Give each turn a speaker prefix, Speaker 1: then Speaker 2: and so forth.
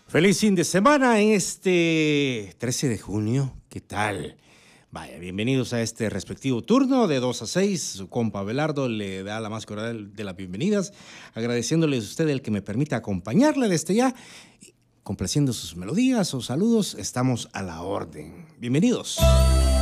Speaker 1: Feliz fin de semana en este 13 de junio. ¿Qué tal? Vaya, bienvenidos a este respectivo turno de 2 a 6. Su compa Abelardo le da la más cordial de las bienvenidas, agradeciéndole a usted el que me permita acompañarle desde ya, complaciendo sus melodías o saludos. Estamos a la orden. Bienvenidos.